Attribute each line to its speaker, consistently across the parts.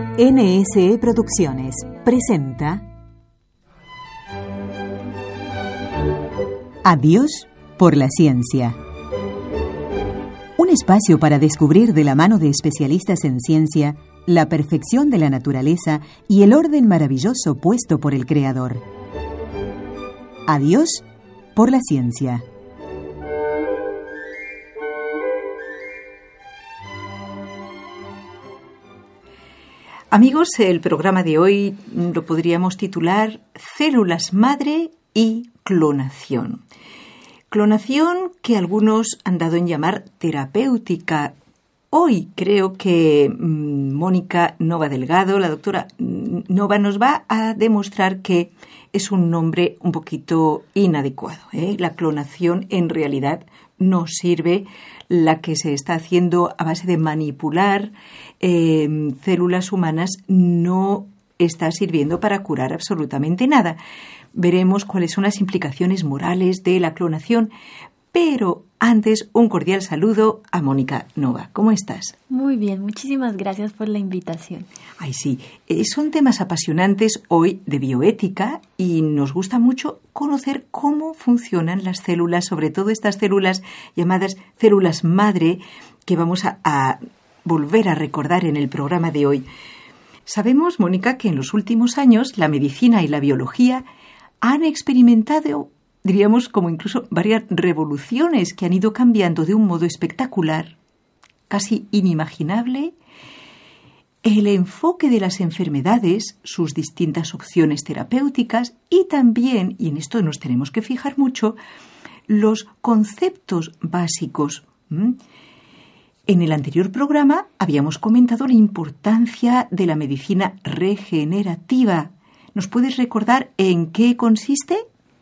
Speaker 1: NSE Producciones presenta Adiós por la ciencia. Un espacio para descubrir de la mano de especialistas en ciencia la perfección de la naturaleza y el orden maravilloso puesto por el Creador. Adiós por la ciencia.
Speaker 2: Amigos, el programa de hoy lo podríamos titular Células madre y clonación. Clonación que algunos han dado en llamar terapéutica. Hoy creo que Mónica Nova Delgado, la doctora Nova, nos va a demostrar que es un nombre un poquito inadecuado, ¿eh? La clonación en realidad no sirve. La que se está haciendo a base de manipular células humanas no está sirviendo para curar absolutamente nada. Veremos cuáles son las implicaciones morales de la clonación, pero antes un cordial saludo a Mónica Nova. ¿Cómo estás?
Speaker 3: Muy bien, muchísimas gracias por la invitación.
Speaker 2: Ay, sí, son temas apasionantes hoy de bioética y nos gusta mucho conocer cómo funcionan las células, sobre todo estas células llamadas células madre, que vamos a volver a recordar en el programa de hoy. Sabemos, Mónica, que en los últimos años la medicina y la biología han experimentado, diríamos, como incluso varias revoluciones que han ido cambiando de un modo espectacular, casi inimaginable, el enfoque de las enfermedades, sus distintas opciones terapéuticas y también, y en esto nos tenemos que fijar mucho, los conceptos básicos. En el anterior programa habíamos comentado la importancia de la medicina regenerativa. ¿Nos puedes recordar en qué consiste?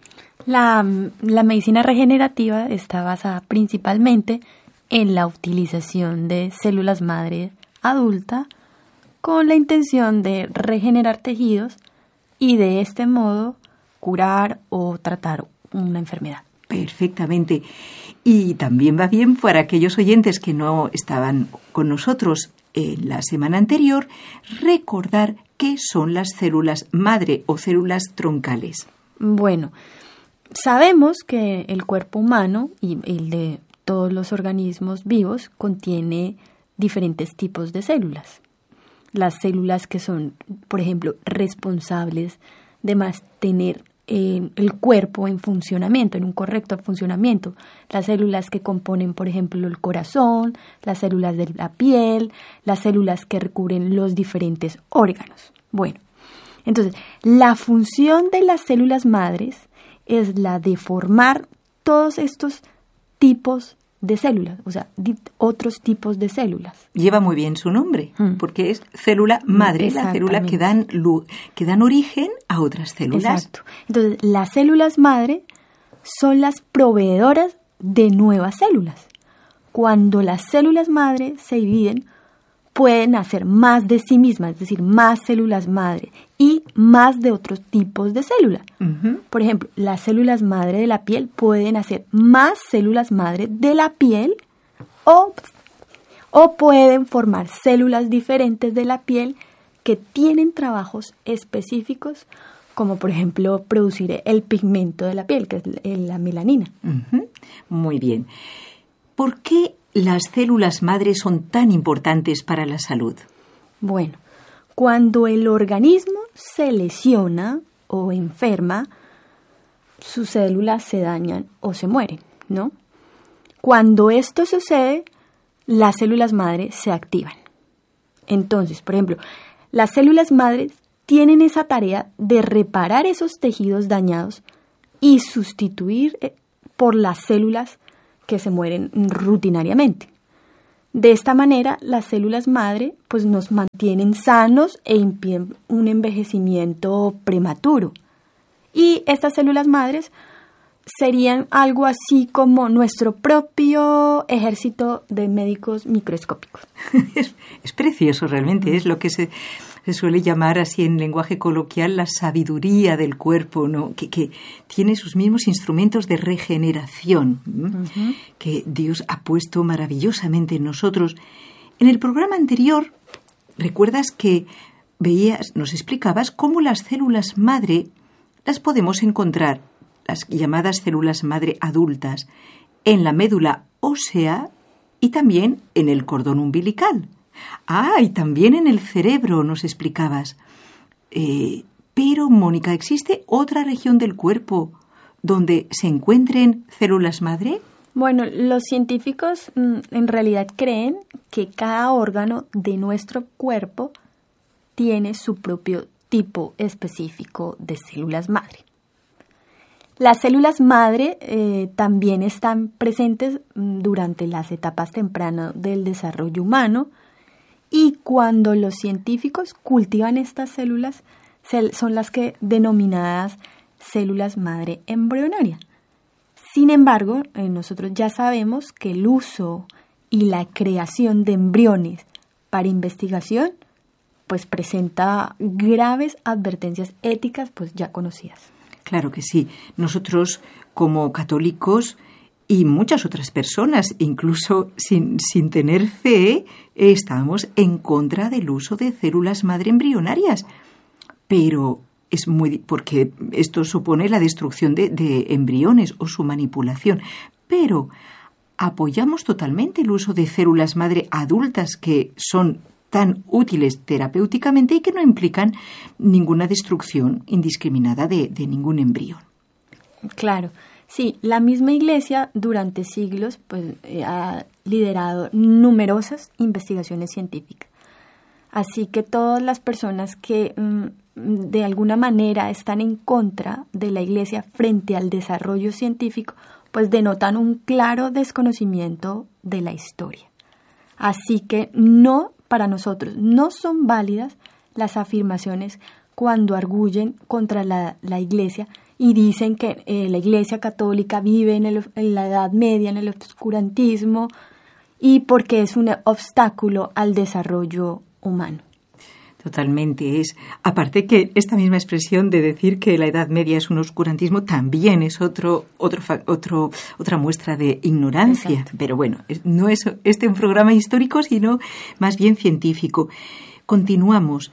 Speaker 3: La medicina regenerativa está basada principalmente en la utilización de células madre adulta con la intención de regenerar tejidos y de este modo curar o tratar una enfermedad.
Speaker 2: Perfectamente. Y también va bien para aquellos oyentes que no estaban con nosotros en la semana anterior, recordar qué son las células madre o células troncales.
Speaker 3: Bueno, sabemos que el cuerpo humano y el de todos los organismos vivos contiene diferentes tipos de células. Las células que son, por ejemplo, responsables de mantener el cuerpo en funcionamiento, en un correcto funcionamiento. Las células que componen, por ejemplo, el corazón, las células de la piel, las células que recubren los diferentes órganos. Bueno, entonces, la función de las células madres es la de formar todos estos tipos de células, o sea, otros tipos de células.
Speaker 2: Lleva muy bien su nombre, porque es célula madre, la célula que dan origen a otras células.
Speaker 3: Exacto. Entonces, las células madre son las proveedoras de nuevas células. Cuando las células madre se dividen, pueden hacer más de sí mismas, es decir, más células madre y más de otros tipos de células. Por ejemplo, las células madre de la piel pueden hacer más células madre de la piel o pueden formar células diferentes de la piel que tienen trabajos específicos, como por ejemplo producir el pigmento de la piel, que es la melanina.
Speaker 2: Muy bien. ¿Por qué las células madre son tan importantes para la salud?
Speaker 3: Bueno, cuando el organismo se lesiona o enferma, sus células se dañan o se mueren, ¿no? Cuando esto sucede, las células madre se activan. Entonces, por ejemplo, las células madres tienen esa tarea de reparar esos tejidos dañados y sustituir por las células que se mueren rutinariamente. De esta manera, las células madre pues, nos mantienen sanos e impiden un envejecimiento prematuro. Y estas células madres serían algo así como nuestro propio ejército de médicos microscópicos.
Speaker 2: Es precioso realmente, es lo que se suele llamar así en lenguaje coloquial la sabiduría del cuerpo, ¿no? Que tiene sus mismos instrumentos de regeneración, que Dios ha puesto maravillosamente en nosotros. En el programa anterior, recuerdas que nos explicabas cómo las células madre las podemos encontrar, las llamadas células madre adultas, en la médula ósea y también en el cordón umbilical. Y también en el cerebro, nos explicabas. Pero, Mónica, ¿existe otra región del cuerpo donde se encuentren células madre?
Speaker 3: Bueno, los científicos en realidad creen que cada órgano de nuestro cuerpo tiene su propio tipo específico de células madre. Las células madre también están presentes durante las etapas tempranas del desarrollo humano, y cuando los científicos cultivan estas células son las que denominadas células madre embrionarias. Sin embargo, nosotros ya sabemos que el uso y la creación de embriones para investigación pues presenta graves advertencias éticas pues ya conocidas.
Speaker 2: Claro que sí. Nosotros, como católicos y muchas otras personas, incluso sin tener fe, estamos en contra del uso de células madre embrionarias. Pero porque esto supone la destrucción de embriones o su manipulación. Pero apoyamos totalmente el uso de células madre adultas que son tan útiles terapéuticamente y que no implican ninguna destrucción indiscriminada de ningún embrión.
Speaker 3: Claro, sí, la misma Iglesia durante siglos pues, ha liderado numerosas investigaciones científicas. Así que todas las personas que de alguna manera están en contra de la Iglesia frente al desarrollo científico, pues denotan un claro desconocimiento de la historia. Así que para nosotros no son válidas las afirmaciones cuando arguyen contra la Iglesia y dicen que la Iglesia católica vive en la Edad Media, en el oscurantismo, y porque es un obstáculo al desarrollo humano.
Speaker 2: Totalmente es. Aparte que esta misma expresión de decir que la Edad Media es un oscurantismo también es otra muestra de ignorancia. Exacto. Pero bueno, no es un programa histórico, sino más bien científico. Continuamos.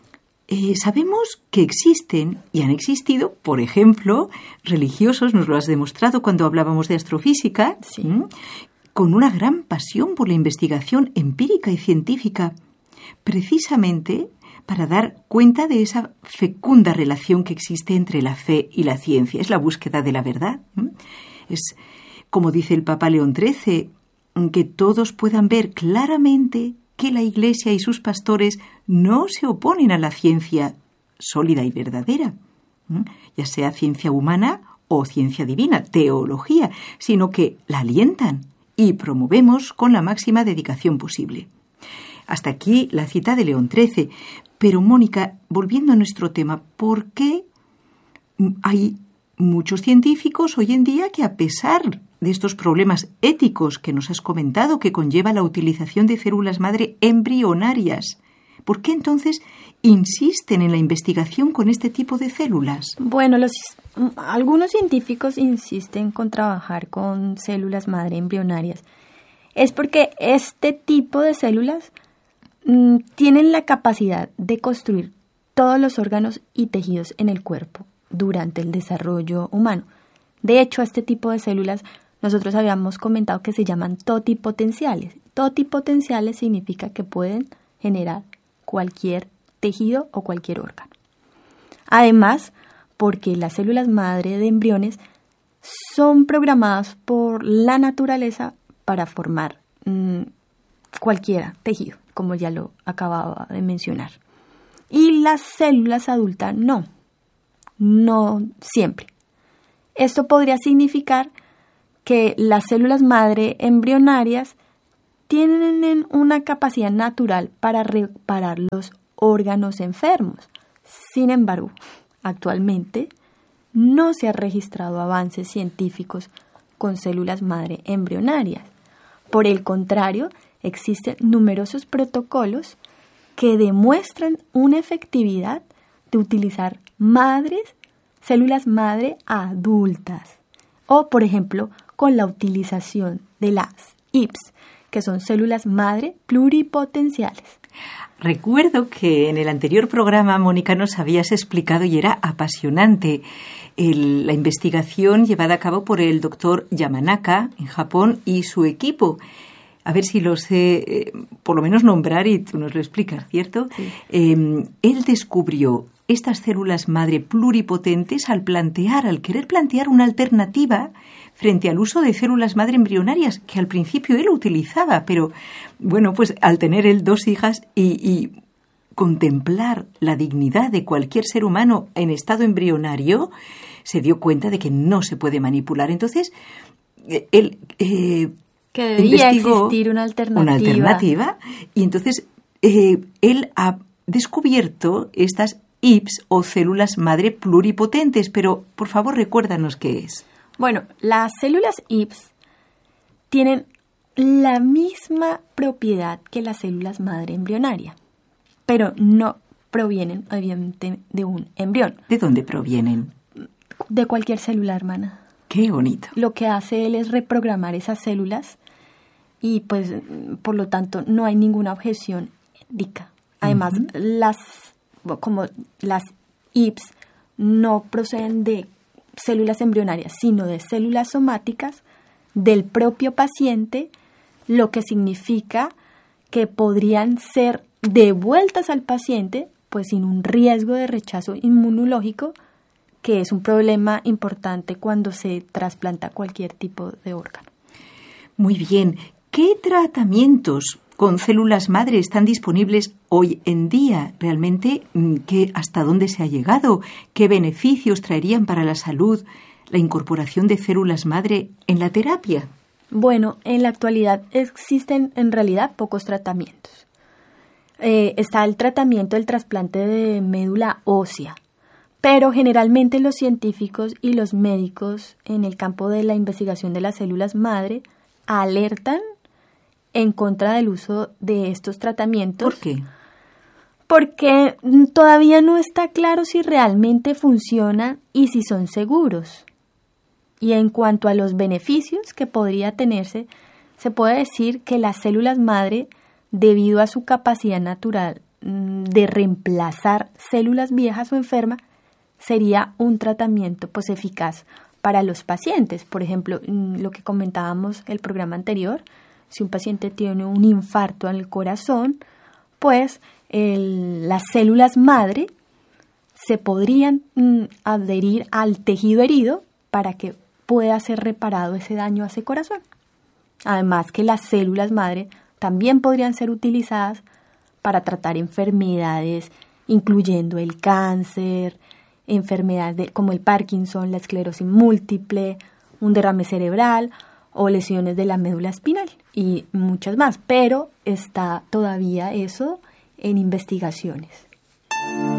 Speaker 2: Sabemos que existen y han existido, por ejemplo, religiosos, nos lo has demostrado cuando hablábamos de astrofísica,
Speaker 3: sí,
Speaker 2: con una gran pasión por la investigación empírica y científica, precisamente para dar cuenta de esa fecunda relación que existe entre la fe y la ciencia. Es la búsqueda de la verdad. Es, como dice el Papa León XIII, que todos puedan ver claramente que la Iglesia y sus pastores no se oponen a la ciencia sólida y verdadera, ya sea ciencia humana o ciencia divina, teología, sino que la alientan y promovemos con la máxima dedicación posible. Hasta aquí la cita de León XIII. Pero, Mónica, volviendo a nuestro tema, ¿por qué hay muchos científicos hoy en día que, a pesar de estos problemas éticos que nos has comentado, que conlleva la utilización de células madre embrionarias, ¿por qué entonces insisten en la investigación con este tipo de células?
Speaker 3: Bueno, algunos científicos insisten con trabajar con células madre embrionarias. Es porque este tipo de células tienen la capacidad de construir todos los órganos y tejidos en el cuerpo durante el desarrollo humano. De hecho, este tipo de células nosotros habíamos comentado que se llaman totipotenciales. Totipotenciales significa que pueden generar cualquier tejido o cualquier órgano. Además, porque las células madre de embriones son programadas por la naturaleza para formar cualquier tejido, como ya lo acababa de mencionar. Y las células adultas no siempre. Esto podría significar que las células madre embrionarias tienen una capacidad natural para reparar los órganos enfermos. Sin embargo, actualmente no se han registrado avances científicos con células madre embrionarias. Por el contrario, existen numerosos protocolos que demuestran una efectividad de utilizar células madre adultas. O, por ejemplo, con la utilización de las IPS, que son células madre pluripotenciales.
Speaker 2: Recuerdo que en el anterior programa, Mónica, nos habías explicado, y era apasionante, la investigación llevada a cabo por el doctor Yamanaka en Japón y su equipo. A ver si lo sé, por lo menos nombrar, y tú nos lo explicas, ¿cierto?
Speaker 3: Sí.
Speaker 2: Él descubrió estas células madre pluripotentes al querer plantear una alternativa frente al uso de células madre embrionarias, que al principio él utilizaba, pero bueno, pues al tener él 2 hijas y contemplar la dignidad de cualquier ser humano en estado embrionario, se dio cuenta de que no se puede manipular. Entonces, él
Speaker 3: que debía
Speaker 2: investigó
Speaker 3: existir una
Speaker 2: alternativa, y entonces él ha descubierto estas IPS o células madre pluripotentes, pero por favor recuérdanos qué es.
Speaker 3: Bueno, las células IPS tienen la misma propiedad que las células madre embrionaria, pero no provienen, obviamente, de un embrión.
Speaker 2: ¿De dónde provienen?
Speaker 3: De cualquier célula, hermana.
Speaker 2: ¡Qué bonito! Lo
Speaker 3: que hace él es reprogramar esas células y, pues, por lo tanto, no hay ninguna objeción ética. Además, como las IPS no proceden de células embrionarias, sino de células somáticas del propio paciente, lo que significa que podrían ser devueltas al paciente, pues sin un riesgo de rechazo inmunológico, que es un problema importante cuando se trasplanta cualquier tipo de órgano.
Speaker 2: Muy bien. ¿Qué tratamientos con células madre están disponibles hoy en día? Realmente, ¿hasta dónde se ha llegado? ¿Qué beneficios traerían para la salud la incorporación de células madre en la terapia?
Speaker 3: Bueno, en la actualidad existen en realidad pocos tratamientos. Está el tratamiento del trasplante de médula ósea, pero generalmente los científicos y los médicos en el campo de la investigación de las células madre alertan en contra del uso de estos tratamientos.
Speaker 2: ¿Por qué?
Speaker 3: Porque todavía no está claro si realmente funcionan y si son seguros. Y en cuanto a los beneficios que podría tenerse, se puede decir que las células madre, debido a su capacidad natural de reemplazar células viejas o enfermas, sería un tratamiento pues eficaz para los pacientes. Por ejemplo, lo que comentábamos el programa anterior, si un paciente tiene un infarto al corazón, pues las células madre se podrían adherir al tejido herido para que pueda ser reparado ese daño a ese corazón. Además que las células madre también podrían ser utilizadas para tratar enfermedades, incluyendo el cáncer, enfermedades como el Parkinson, la esclerosis múltiple, un derrame cerebral o lesiones de la médula espinal y muchas más, pero está todavía eso en investigaciones.